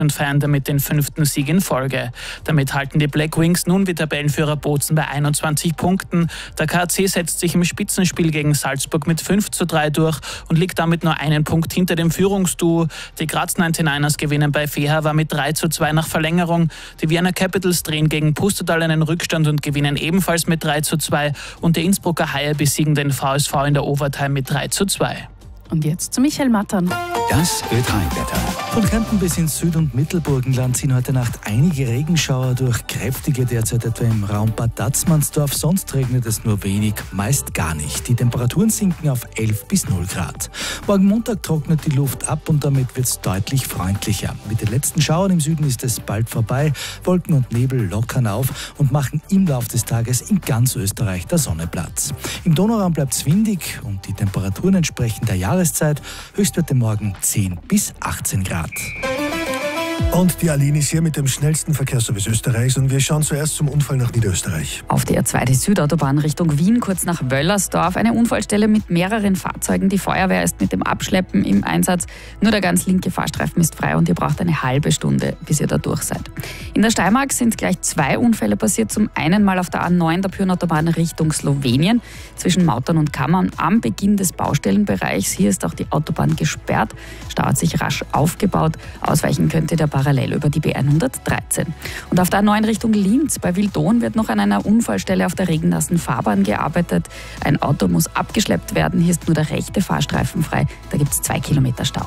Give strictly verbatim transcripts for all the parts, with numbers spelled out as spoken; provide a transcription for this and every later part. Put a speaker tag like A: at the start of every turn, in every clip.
A: und feiern damit den fünften Sieg in Folge. Damit halten die Black Wings nun wie Tabellenführer Bozen bei einundzwanzig Punkten. Der K A C setzt sich im Spitzenspiel gegen Salzburg mit fünf zu drei durch und liegt damit nur einen Punkt hinter dem Führungsduo. Die Graz neunundneunzigers gewinnen bei Fehervar mit drei zu zwei nach Verlängerung. Die Vienna Capitals drehen gegen Pustertal einen Rückstand und gewinnen ebenfalls mit drei zu zwei. Und die Innsbrucker Haie besiegen den V S V in der Overtime mit drei zu zwei.
B: Und jetzt zu Michael Mattern.
C: Das Ö drei Wetter.
D: Von Kärnten bis ins Süd- und Mittelburgenland ziehen heute Nacht einige Regenschauer durch, kräftige derzeit etwa im Raum Bad Tatzmannsdorf. Sonst regnet es nur wenig, meist gar nicht. Die Temperaturen sinken auf elf bis null Grad. Morgen Montag trocknet die Luft ab und damit wird es deutlich freundlicher. Mit den letzten Schauern im Süden ist es bald vorbei. Wolken und Nebel lockern auf und machen im Laufe des Tages in ganz Österreich der Sonne Platz. Im Donauraum bleibt es windig und die Temperaturen entsprechen der Jahreszeit. Höchstwerte morgen zehn bis achtzehn Grad.
E: Und die Aline ist hier mit dem schnellsten Verkehrsservice Österreichs und wir schauen zuerst zum Unfall nach Niederösterreich.
B: Auf der A zwei, die Südautobahn Richtung Wien, kurz nach Wöllersdorf, eine Unfallstelle mit mehreren Fahrzeugen. Die Feuerwehr ist mit dem Abschleppen im Einsatz. Nur der ganz linke Fahrstreifen ist frei und ihr braucht eine halbe Stunde, bis ihr da durch seid. In der Steiermark sind gleich zwei Unfälle passiert. Zum einen mal auf der A neun, der Pyrenautobahn Richtung Slowenien, zwischen Mautern und Kammern am Beginn des Baustellenbereichs. Hier ist auch die Autobahn gesperrt. Stau hat sich rasch aufgebaut. Ausweichen könnte der parallel über die B hundertdreizehn. Und auf der A neun Richtung Linz bei Wildon wird noch an einer Unfallstelle auf der regennassen Fahrbahn gearbeitet. Ein Auto muss abgeschleppt werden. Hier ist nur der rechte Fahrstreifen frei. Da gibt es zwei Kilometer Stau.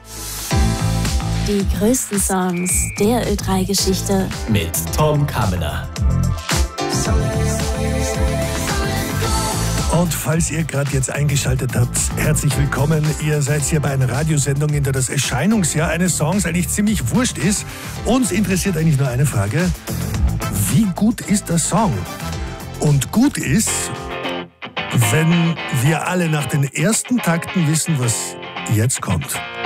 F: Die größten Songs der Ö drei Geschichte
C: Mit Tom Kammener.
E: Und falls ihr gerade jetzt eingeschaltet habt, herzlich willkommen. Ihr seid hier bei einer Radiosendung, in der das Erscheinungsjahr eines Songs eigentlich ziemlich wurscht ist. Uns interessiert eigentlich nur eine Frage: Wie gut ist der Song? Und gut ist, wenn wir alle nach den ersten Takten wissen, was jetzt kommt.